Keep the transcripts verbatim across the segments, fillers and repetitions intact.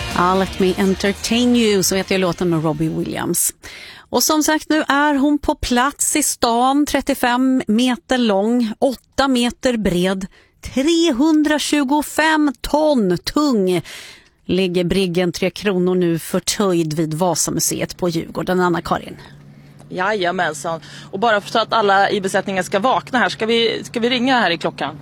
I'll let me entertain you, så heter jag låten med Robbie Williams. Och som sagt, nu är hon på plats i stan, trettiofem meter lång, åtta meter bred, trehundratjugofem ton tung. Ligger briggen Tre Kronor nu förtöjd vid Vasamuseet på Djurgården. Anna-Karin. Jajamensan. Och bara för att alla i besättningen ska vakna här, ska vi, ska vi ringa här i klockan?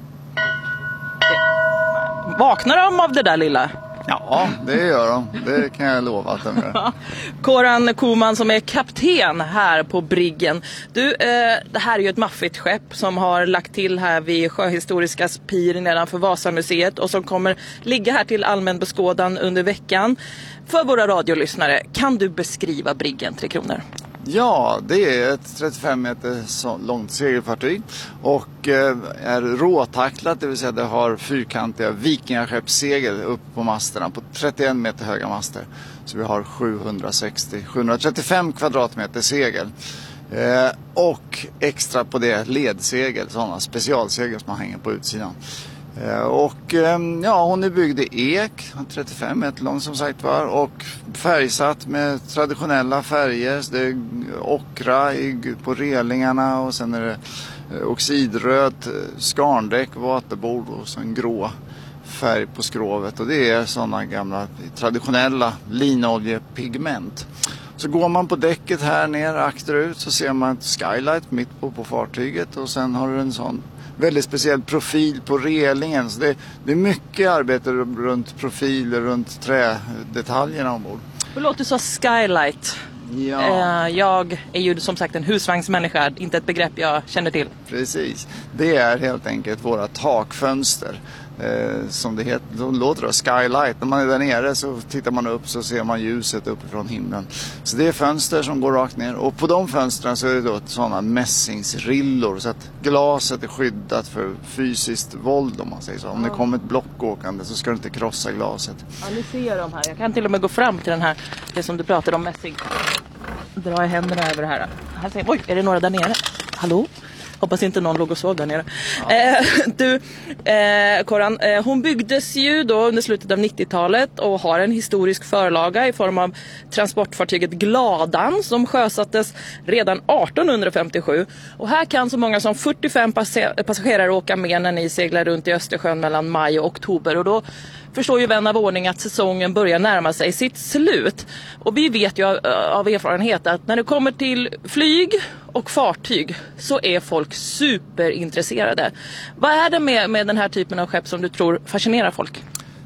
Vaknar de av det där lilla? Ja, det gör de. Det kan jag lova att de gör. Koran Koman som är kapten här på briggen. Du, eh, det här är ju ett maffigt skepp som har lagt till här vid Sjöhistoriska pir nedanför Vasamuseet och som kommer ligga här till allmän beskådan under veckan. För våra radiolyssnare, kan du beskriva briggen Tre Kronor? Ja, det är ett trettiofem meter långt segelfartyg och är råtacklat, det vill säga det har fyrkantiga vikingaskeppssegel upp på masterna på trettioen meter höga master. Så vi har sjuhundrasextio till sjuhundratrettiofem kvadratmeter segel. Eh, och extra på det ledsegel, sådana specialsegel som man hänger på utsidan. Eh, och eh, ja, hon är byggd i ek, trettiofem meter lång som sagt var, och färgsatt med traditionella färger. Det är ockra i, på relingarna och sen är det eh, oxidröd skarndäck, vaterbord och så en grå färg på skrovet. Och det är sådana gamla traditionella linoljepigment. Så går man på däcket här ner akterut så ser man ett skylight mitt på, på fartyget och sen har du en sån väldigt speciell profil på relingen. Så det, det är mycket arbete runt profiler, runt trädetaljerna ombord. Det låter så skylight. Ja. Jag är ju som sagt en husvagnsmänniska, inte ett begrepp jag känner till. Precis, det är helt enkelt våra takfönster. Eh, som det heter, de låter då skylight. När man är där nere så tittar man upp så ser man ljuset uppifrån himlen. Så det är fönster som går rakt ner. Och på de fönstren så är det då sådana mässingsrillor så att glaset är skyddat för fysiskt våld, om man säger så. Om det kommer ett block åkande så ska du inte krossa glaset. Ja, nu ser jag de här. Jag kan till och med gå fram till den här, det som du pratade om, mässing. Dra jag händerna över det här. här ser, oj, är det några där nere? Hallå? Hoppas inte någon låg och sov där nere. Ja. Eh, du, eh, Koran, eh, hon byggdes ju då under slutet av nittiotalet och har en historisk förlaga i form av transportfartyget Gladan som sjösattes redan artonhundrafemtiosju. Och här kan så många som fyrtiofem pass- passagerare åka med när ni seglar runt i Östersjön mellan maj och oktober. Och då förstår ju vän av ordning att säsongen börjar närma sig sitt slut. Och vi vet ju av, av erfarenhet att när det kommer till flyg och fartyg så är folk superintresserade. Vad är det med, med den här typen av skepp som du tror fascinerar folk?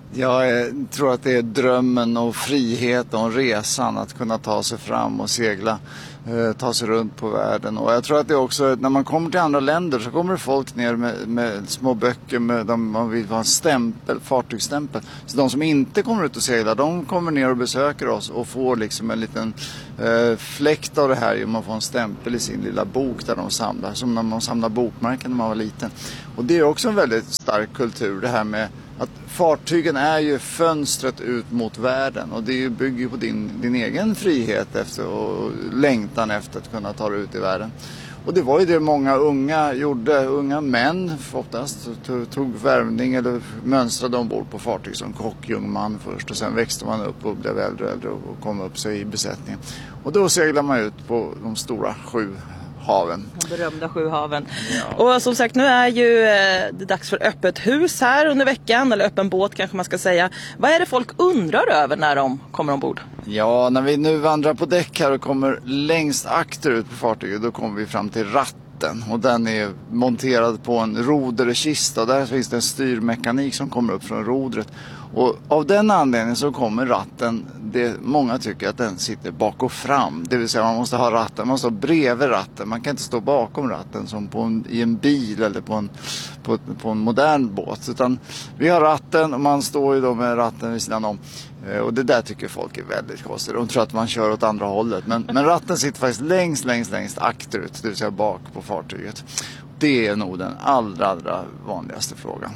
Jag tror att det är drömmen och frihet och resan att kunna ta sig fram och segla, eh, ta sig runt på världen. Och jag tror att det också, när man kommer till andra länder så kommer det folk ner med, med små böcker med de, man vill ha en stämpel, fartygsstämpel. Så de som inte kommer ut och segla, de kommer ner och besöker oss och får liksom en liten eh, fläkt av det här. Man får en stämpel i sin lilla bok där de samlar, som när man samlar bokmärken när man var liten. Och det är också en väldigt stark kultur, det här med att fartygen är ju fönstret ut mot världen och det bygger ju på din, din egen frihet efter och längtan efter att kunna ta dig ut i världen. Och det var ju det många unga gjorde, unga män oftast tog, tog värvning eller mönstrade ombord på fartyg som kock, jung man först och sen växte man upp och blev äldre och äldre och kom upp sig i besättningen. Och då seglade man ut på de stora sju haven. De berömda sju haven. Ja. Och som sagt, nu är ju eh, det dags för öppet hus här under veckan, eller öppen båt kanske man ska säga. Vad är det folk undrar över när de kommer ombord? Ja, när vi nu vandrar på däck här och kommer längst akterut på fartyget, då kommer vi fram till ratten. Och den är monterad på en roderkista. Där finns det en styrmekanik som kommer upp från rodret. Och av den anledningen så kommer ratten, det, många tycker att den sitter bak och fram. Det vill säga man måste ha ratten, man måste stå bredvid ratten. Man kan inte stå bakom ratten som på en, i en bil eller på en, på, på en modern båt. Utan vi har ratten och man står ju då med ratten vid sidan om. Och det där tycker folk är väldigt konstigt. De tror att man kör åt andra hållet. Men, men ratten sitter faktiskt längst, längst, längst akterut. Det vill säga bak på fartyget. Det är nog den allra, allra vanligaste frågan.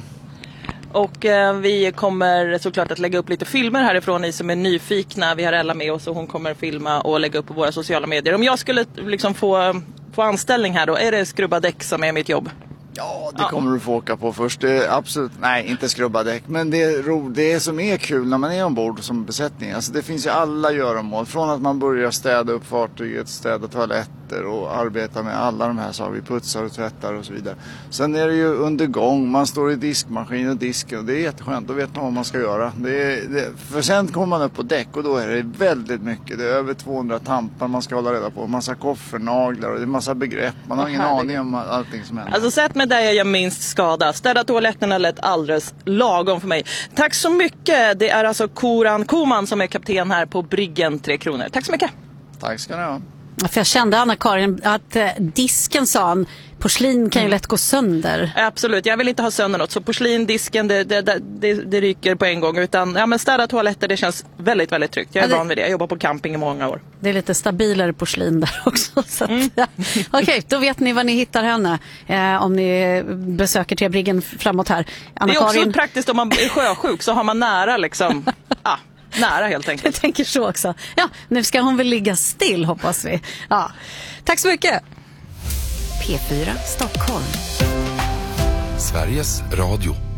Och eh, vi kommer såklart att lägga upp lite filmer härifrån, ni som är nyfikna. Vi har Ella med oss och hon kommer filma och lägga upp på våra sociala medier. Om jag skulle liksom få, få anställning här då, är det skrubba däck som är mitt jobb? Ja, det kommer ja. du få åka på först. Det är absolut, nej, inte skrubba däck. Men det, är ro, det som är kul när man är ombord som besättning. Alltså det finns ju alla göromål. Från att man börjar städa upp fartyget, städa toaletter och arbeta med alla de här saker. Vi putsar och tvättar och så vidare. Sen är det ju under gång. Man står i diskmaskin och diskar. Och det är jätteskönt. Då vet man vad man ska göra. Det är, det, för sen kommer man upp på däck och då är det väldigt mycket. Det är över tvåhundra tampar man ska hålla reda på. Massa koffernaglar och det är massa begrepp. Man har ingen aning om allting som händer. Alltså sett med där jag gör minst skada. Städa toaletterna lät alldeles lagom för mig. Tack så mycket. Det är alltså Koran Koman som är kapten här på Briggen Tre Kronor. Tack så mycket. Tack ska ni ha. För jag kände, Anna-Karin, att eh, disken, sa han, porslin kan ju lätt gå sönder. Absolut, jag vill inte ha sönder något. Så porslin, disken, det, det, det, det ryker på en gång. Utan ja, men städa toaletter, det känns väldigt, väldigt tryggt. Jag är ja, det... van vid det. Jag jobbar på camping i många år. Det är lite stabilare porslin där också. Så mm. ja. Okej, okay, då vet ni var ni hittar henne eh, om ni besöker Tre Briggen framåt här. Anna-Karin... Det är också praktiskt om man är sjösjuk, så har man nära liksom... ah. Nära helt enkelt. Jag tänker så också. Ja, nu ska hon väl ligga still, hoppas vi. Ja. Tack så mycket. P fyra Stockholm. Sveriges Radio.